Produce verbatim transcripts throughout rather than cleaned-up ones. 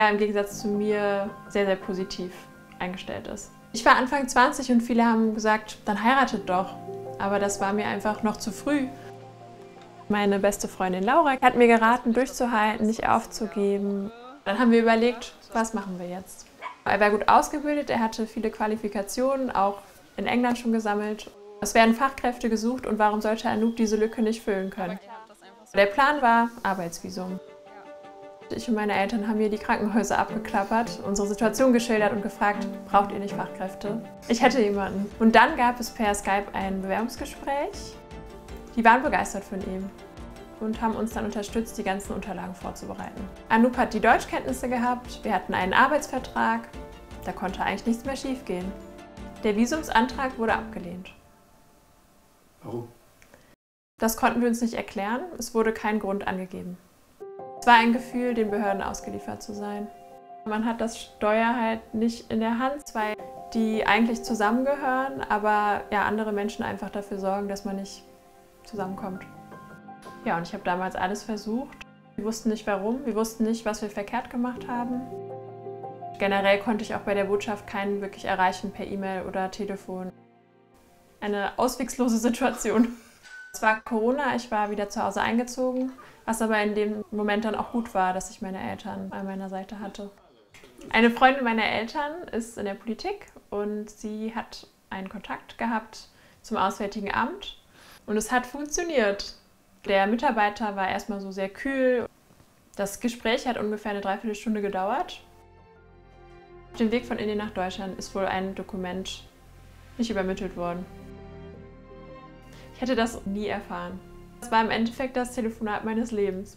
Er im Gegensatz zu mir sehr, sehr positiv eingestellt ist. Ich war Anfang zwanzig und viele haben gesagt, dann heiratet doch. Aber das war mir einfach noch zu früh. Meine beste Freundin Laura hat mir geraten, durchzuhalten, nicht aufzugeben. Dann haben wir überlegt, was machen wir jetzt? Er war gut ausgebildet, er hatte viele Qualifikationen, auch in England schon gesammelt. Es werden Fachkräfte gesucht und warum sollte Anoop diese Lücke nicht füllen können? Der Plan war Arbeitsvisum. Ich und meine Eltern haben mir die Krankenhäuser abgeklappert, unsere Situation geschildert und gefragt, braucht ihr nicht Fachkräfte? Ich hätte jemanden. Und dann gab es per Skype ein Bewerbungsgespräch. Die waren begeistert von ihm und haben uns dann unterstützt, die ganzen Unterlagen vorzubereiten. Anoop hat die Deutschkenntnisse gehabt, wir hatten einen Arbeitsvertrag, da konnte eigentlich nichts mehr schiefgehen. Der Visumsantrag wurde abgelehnt. Warum? Das konnten wir uns nicht erklären, es wurde kein Grund angegeben. Es war ein Gefühl, den Behörden ausgeliefert zu sein. Man hat das Steuer halt nicht in der Hand, zwei, die eigentlich zusammengehören, aber ja, andere Menschen einfach dafür sorgen, dass man nicht zusammenkommt. Ja, und ich habe damals alles versucht. Wir wussten nicht warum, wir wussten nicht, was wir verkehrt gemacht haben. Generell konnte ich auch bei der Botschaft keinen wirklich erreichen per E-Mail oder Telefon. Eine auswegslose Situation. Es war Corona, ich war wieder zu Hause eingezogen, was aber in dem Moment dann auch gut war, dass ich meine Eltern an meiner Seite hatte. Eine Freundin meiner Eltern ist in der Politik und sie hat einen Kontakt gehabt zum Auswärtigen Amt und es hat funktioniert. Der Mitarbeiter war erstmal so sehr kühl. Das Gespräch hat ungefähr eine Dreiviertelstunde gedauert. Auf dem Weg von Indien nach Deutschland ist wohl ein Dokument nicht übermittelt worden. Ich hätte das nie erfahren. Es war im Endeffekt das Telefonat meines Lebens.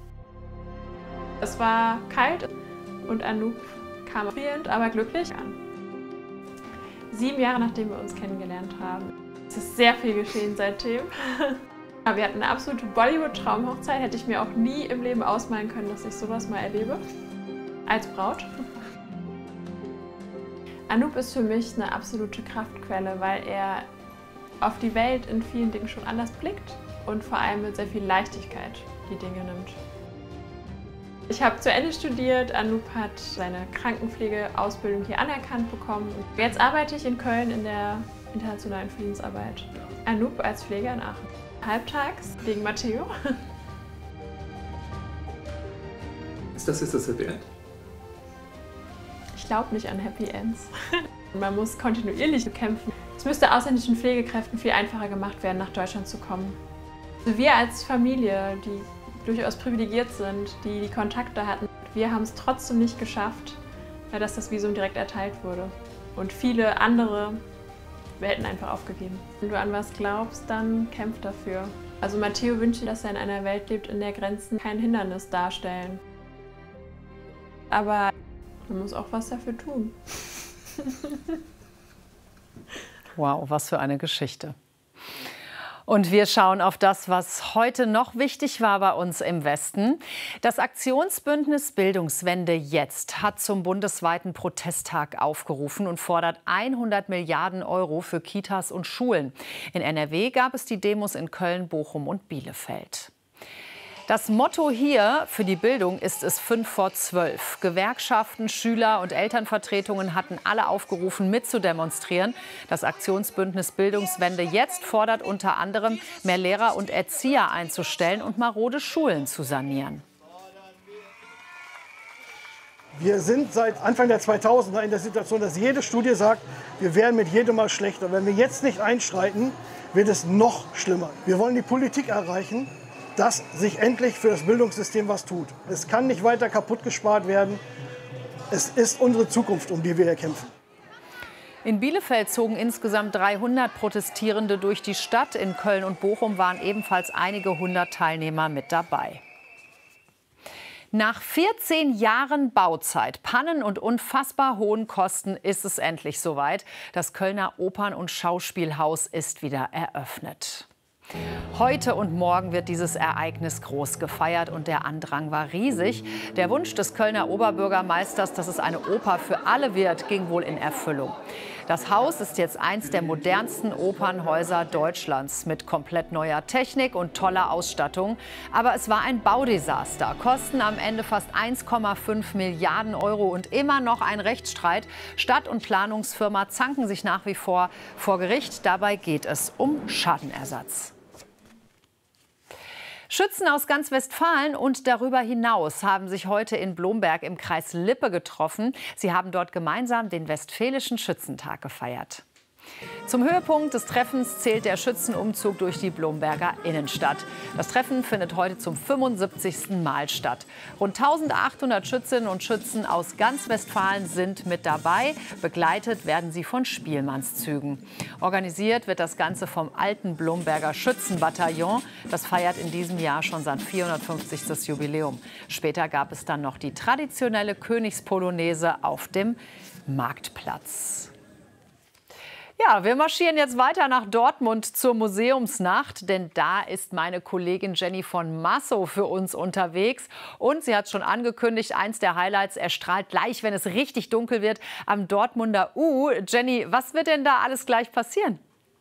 Es war kalt und Anoop kam frierend, aber glücklich an. Sieben Jahre nachdem wir uns kennengelernt haben. Es ist sehr viel geschehen seitdem. Wir hatten eine absolute Bollywood-Traumhochzeit. Hätte ich mir auch nie im Leben ausmalen können, dass ich sowas mal erlebe. Als Braut. Anoop ist für mich eine absolute Kraftquelle, weil er auf die Welt in vielen Dingen schon anders blickt und vor allem mit sehr viel Leichtigkeit die Dinge nimmt. Ich habe zu Ende studiert, Anoop hat seine Krankenpflegeausbildung hier anerkannt bekommen. Jetzt arbeite ich in Köln in der internationalen Friedensarbeit. Anoop als Pfleger in Aachen. Halbtags wegen Matteo. Ist das jetzt das Happy End? Ich glaube nicht an Happy Ends. Man muss kontinuierlich kämpfen. Es müsste ausländischen Pflegekräften viel einfacher gemacht werden, nach Deutschland zu kommen. Also wir als Familie, die durchaus privilegiert sind, die die Kontakte hatten, wir haben es trotzdem nicht geschafft, dass das Visum direkt erteilt wurde. Und viele andere wir hätten einfach aufgegeben. Wenn du an was glaubst, dann kämpf dafür. Also Matteo wünscht, dass er in einer Welt lebt, in der Grenzen kein Hindernis darstellen. Aber man muss auch was dafür tun. Wow, was für eine Geschichte. Und wir schauen auf das, was heute noch wichtig war bei uns im Westen. Das Aktionsbündnis Bildungswende jetzt hat zum bundesweiten Protesttag aufgerufen und fordert hundert Milliarden Euro für Kitas und Schulen. In N R W gab es die Demos in Köln, Bochum und Bielefeld. Das Motto hier für die Bildung ist es fünf vor zwölf. Gewerkschaften, Schüler und Elternvertretungen hatten alle aufgerufen, mitzudemonstrieren. Das Aktionsbündnis Bildungswende jetzt fordert unter anderem, mehr Lehrer und Erzieher einzustellen und marode Schulen zu sanieren. Wir sind seit Anfang der zweitausender in der Situation, dass jede Studie sagt, wir werden mit jedem Mal schlechter. Wenn wir jetzt nicht einschreiten, wird es noch schlimmer. Wir wollen die Politik erreichen, dass sich endlich für das Bildungssystem was tut. Es kann nicht weiter kaputt gespart werden. Es ist unsere Zukunft, um die wir hier kämpfen. In Bielefeld zogen insgesamt dreihundert Protestierende durch die Stadt. In Köln und Bochum waren ebenfalls einige hundert Teilnehmer mit dabei. Nach vierzehn Jahren Bauzeit, Pannen und unfassbar hohen Kosten ist es endlich soweit. Das Kölner Opern- und Schauspielhaus ist wieder eröffnet. Heute und morgen wird dieses Ereignis groß gefeiert und der Andrang war riesig. Der Wunsch des Kölner Oberbürgermeisters, dass es eine Oper für alle wird, ging wohl in Erfüllung. Das Haus ist jetzt eins der modernsten Opernhäuser Deutschlands mit komplett neuer Technik und toller Ausstattung. Aber es war ein Baudesaster. Kosten am Ende fast eins Komma fünf Milliarden Euro und immer noch ein Rechtsstreit. Stadt- und Planungsfirma zanken sich nach wie vor vor Gericht. Dabei geht es um Schadenersatz. Schützen aus ganz Westfalen und darüber hinaus haben sich heute in Blomberg im Kreis Lippe getroffen. Sie haben dort gemeinsam den Westfälischen Schützentag gefeiert. Zum Höhepunkt des Treffens zählt der Schützenumzug durch die Blomberger Innenstadt. Das Treffen findet heute zum fünfundsiebzigsten Mal statt. Rund eintausendachthundert Schützinnen und Schützen aus ganz Westfalen sind mit dabei. Begleitet werden sie von Spielmannszügen. Organisiert wird das Ganze vom alten Blomberger Schützenbataillon. Das feiert in diesem Jahr schon sein vierhundertfünfzigstes Jubiläum. Später gab es dann noch die traditionelle Königspolonaise auf dem Marktplatz. Ja, wir marschieren jetzt weiter nach Dortmund zur Museumsnacht, denn da ist meine Kollegin Jenny von Massow für uns unterwegs. Und sie hat schon angekündigt, eins der Highlights erstrahlt gleich, wenn es richtig dunkel wird, am Dortmunder U. Jenny, was wird denn da alles gleich passieren?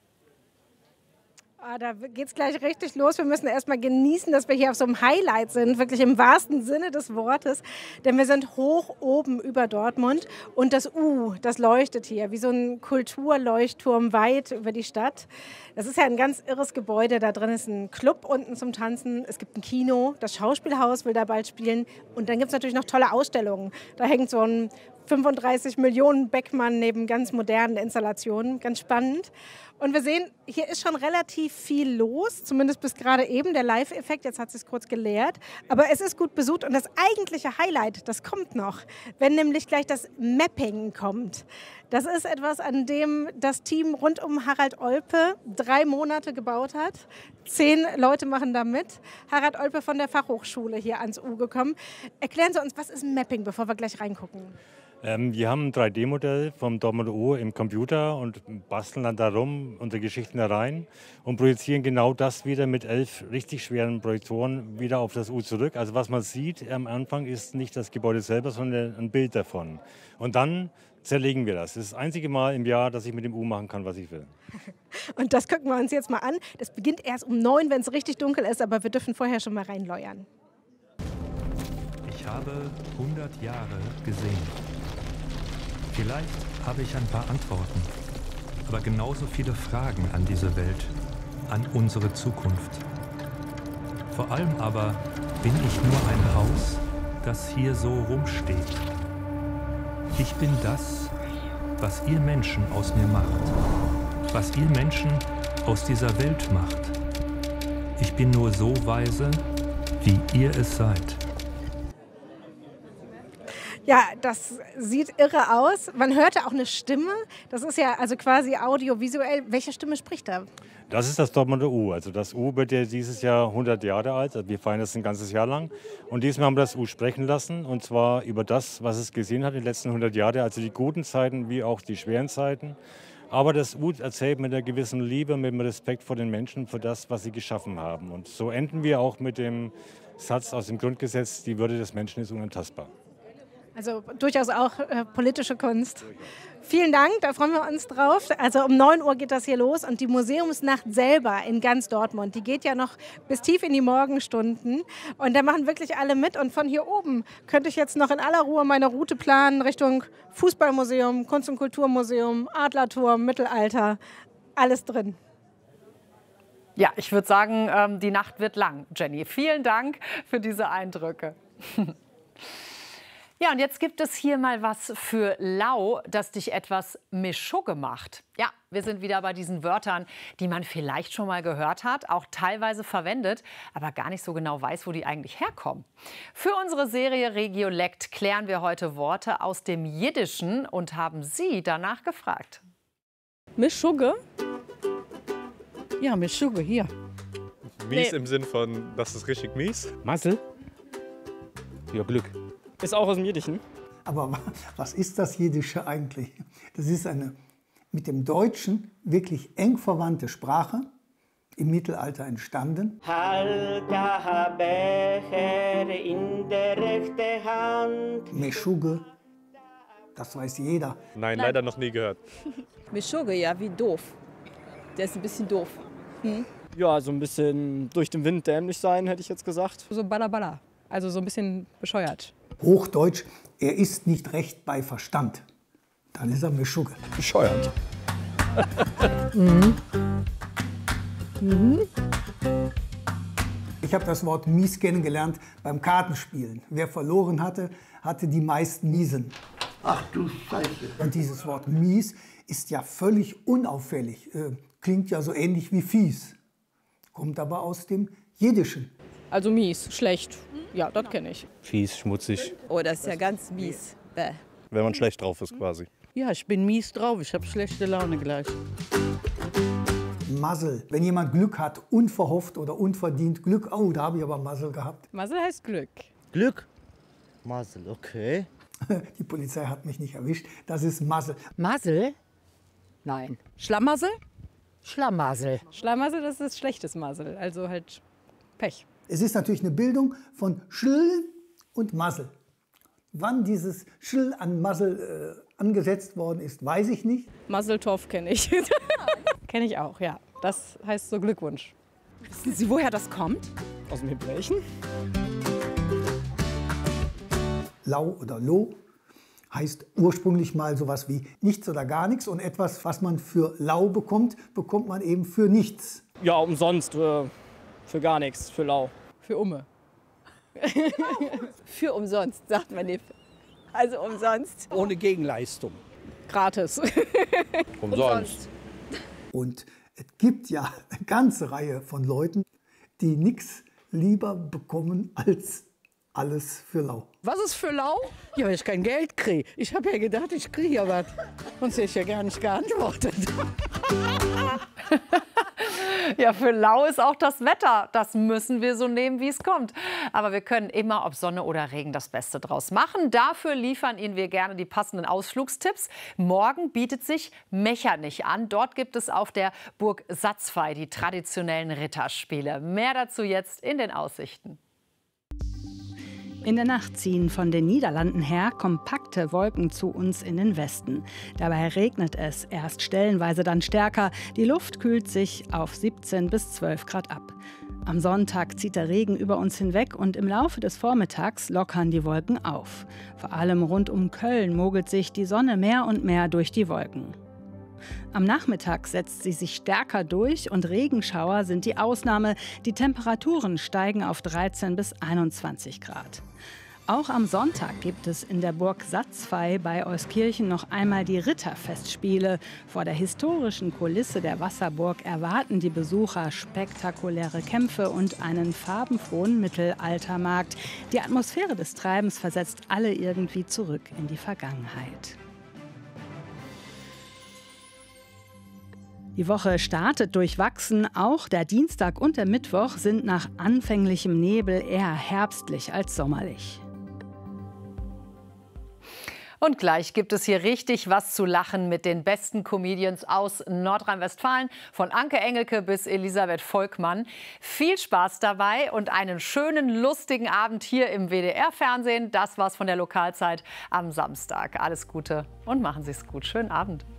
Ah, da geht es gleich richtig los. Wir müssen erst mal genießen, dass wir hier auf so einem Highlight sind, wirklich im wahrsten Sinne des Wortes. Denn wir sind hoch oben über Dortmund und das U, das leuchtet hier wie so ein Kulturleuchtturm weit über die Stadt. Das ist ja ein ganz irres Gebäude. Da drin ist ein Club unten zum Tanzen. Es gibt ein Kino, das Schauspielhaus will da bald spielen. Und dann gibt es natürlich noch tolle Ausstellungen. Da hängt so ein fünfunddreißig Millionen Beckmann neben ganz modernen Installationen. Ganz spannend. Und wir sehen, hier ist schon relativ viel los, zumindest bis gerade eben der Live-Effekt. Jetzt hat es sich kurz geleert. Aber es ist gut besucht und das eigentliche Highlight, das kommt noch, wenn nämlich gleich das Mapping kommt. Das ist etwas, an dem das Team rund um Harald Olpe drei Monate gebaut hat. Zehn Leute machen da mit. Harald Olpe von der Fachhochschule hier ans U gekommen. Erklären Sie uns, was ist Mapping, bevor wir gleich reingucken? Ähm, wir haben ein drei D Modell vom Dortmunder U im Computer und basteln dann darum unsere Geschichten herein und projizieren genau das wieder mit elf richtig schweren Projektoren wieder auf das U zurück. Also was man sieht am Anfang ist nicht das Gebäude selber, sondern ein Bild davon. Und dann zerlegen wir das. Das ist das einzige Mal im Jahr, dass ich mit dem U machen kann, was ich will. Und das gucken wir uns jetzt mal an. Das beginnt erst um neun, wenn es richtig dunkel ist, aber wir dürfen vorher schon mal reinleuern. Ich habe hundert Jahre gesehen. Vielleicht habe ich ein paar Antworten, aber genauso viele Fragen an diese Welt, an unsere Zukunft. Vor allem aber bin ich nur ein Haus, das hier so rumsteht. Ich bin das, was ihr Menschen aus mir macht, was ihr Menschen aus dieser Welt macht. Ich bin nur so weise, wie ihr es seid. Ja, das sieht irre aus. Man hörte auch eine Stimme. Das ist ja also quasi audiovisuell. Welche Stimme spricht da? Das ist das Dortmunder U. Also das U wird ja dieses Jahr hundert Jahre alt. Also wir feiern das ein ganzes Jahr lang. Und diesmal haben wir das U sprechen lassen. Und zwar über das, was es gesehen hat in den letzten hundert Jahren. Also die guten Zeiten wie auch die schweren Zeiten. Aber das U erzählt mit einer gewissen Liebe, mit dem Respekt vor den Menschen, für das, was sie geschaffen haben. Und so enden wir auch mit dem Satz aus dem Grundgesetz, die Würde des Menschen ist unantastbar. Also durchaus auch äh, politische Kunst. Vielen Dank, da freuen wir uns drauf. Also um neun Uhr geht das hier los und die Museumsnacht selber in ganz Dortmund, die geht ja noch bis tief in die Morgenstunden. Und da machen wirklich alle mit. Und von hier oben könnte ich jetzt noch in aller Ruhe meine Route planen Richtung Fußballmuseum, Kunst- und Kulturmuseum, Adlerturm, Mittelalter, alles drin. Ja, ich würde sagen, ähm, die Nacht wird lang, Jenny. Vielen Dank für diese Eindrücke. Ja, und jetzt gibt es hier mal was für Lau, das dich etwas Meschugge macht. Ja, wir sind wieder bei diesen Wörtern, die man vielleicht schon mal gehört hat, auch teilweise verwendet, aber gar nicht so genau weiß, wo die eigentlich herkommen. Für unsere Serie Regiolekt klären wir heute Worte aus dem Jiddischen und haben Sie danach gefragt. Meschugge? Ja, Meschugge, hier. Mies Nee. im Sinn von, das ist richtig mies. Massel? Ja, Glück. Ist auch aus dem Jiddischen. Aber wa- was ist das Jiddische eigentlich? Das ist eine mit dem Deutschen wirklich eng verwandte Sprache, im Mittelalter entstanden. Halt der Becher in der rechten Hand. Meschugge, Das weiß jeder. Nein, leider noch nie gehört. Mischugge, ja, wie doof. Der ist ein bisschen doof. Hm? Ja, so ein bisschen durch den Wind dämlich sein, hätte ich jetzt gesagt. So balla also so ein bisschen bescheuert. Hochdeutsch, er ist nicht recht bei Verstand. Dann ist er Mischugge. Bescheuert. mhm. Mhm. Ich habe das Wort mies kennengelernt beim Kartenspielen. Wer verloren hatte, hatte die meisten Miesen. Ach du Scheiße. Und dieses Wort mies ist ja völlig unauffällig. Äh, klingt ja so ähnlich wie fies. Kommt aber aus dem Jiddischen. Also mies, schlecht. Ja, das kenne ich. Fies, schmutzig. Oh, das ist ja ganz mies. Bäh. Wenn man schlecht drauf ist quasi. Ja, ich bin mies drauf. Ich habe schlechte Laune gleich. Muzzle. Wenn jemand Glück hat, unverhofft oder unverdient Glück. Oh, da habe ich aber Muzzle gehabt. Muzzle heißt Glück. Glück? Muzzle, okay. Die Polizei hat mich nicht erwischt. Das ist Muzzle. Muzzle? Nein. Schlamassel? Schlamassel. Schlamassel, das ist schlechtes Muzzle, also halt Pech. Es ist natürlich eine Bildung von Schl und Muzzle. Wann dieses Schl an Muzzle äh, angesetzt worden ist, weiß ich nicht. Muzzletopf kenne ich. Kenne ich auch, ja. Das heißt so Glückwunsch. Wissen Sie, woher das kommt? Aus dem Hebräischen. Lau oder Lo heißt ursprünglich mal sowas wie nichts oder gar nichts. Und etwas, was man für lau bekommt, bekommt man eben für nichts. Ja, umsonst. Für, für gar nichts. Für lau. Für Umme. Für umsonst, sagt man nicht. Also umsonst. Ohne Gegenleistung. Gratis. Umsonst. Und es gibt ja eine ganze Reihe von Leuten, die nichts lieber bekommen als alles für lau. Was ist für lau? Ja, weil ich kein Geld kriege. Ich habe ja gedacht, ich kriege ja was. Sonst hätte ich ja gar nicht geantwortet. Ja, für lau ist auch das Wetter. Das müssen wir so nehmen, wie es kommt. Aber wir können immer, ob Sonne oder Regen, das Beste draus machen. Dafür liefern Ihnen wir gerne die passenden Ausflugstipps. Morgen bietet sich Mechernich an. Dort gibt es auf der Burg Satzfey die traditionellen Ritterspiele. Mehr dazu jetzt in den Aussichten. In der Nacht ziehen von den Niederlanden her kompakte Wolken zu uns in den Westen. Dabei regnet es erst stellenweise, dann stärker. Die Luft kühlt sich auf siebzehn bis zwölf Grad ab. Am Sonntag zieht der Regen über uns hinweg und im Laufe des Vormittags lockern die Wolken auf. Vor allem rund um Köln mogelt sich die Sonne mehr und mehr durch die Wolken. Am Nachmittag setzt sie sich stärker durch und Regenschauer sind die Ausnahme. Die Temperaturen steigen auf dreizehn bis einundzwanzig Grad. Auch am Sonntag gibt es in der Burg Satzfey bei Euskirchen noch einmal die Ritterfestspiele. Vor der historischen Kulisse der Wasserburg erwarten die Besucher spektakuläre Kämpfe und einen farbenfrohen Mittelaltermarkt. Die Atmosphäre des Treibens versetzt alle irgendwie zurück in die Vergangenheit. Die Woche startet durchwachsen. Auch der Dienstag und der Mittwoch sind nach anfänglichem Nebel eher herbstlich als sommerlich. Und gleich gibt es hier richtig was zu lachen mit den besten Comedians aus Nordrhein-Westfalen, von Anke Engelke bis Elisabeth Volkmann. Viel Spaß dabei und einen schönen, lustigen Abend hier im W D R-Fernsehen. Das war's von der Lokalzeit am Samstag. Alles Gute und machen Sie es gut. Schönen Abend.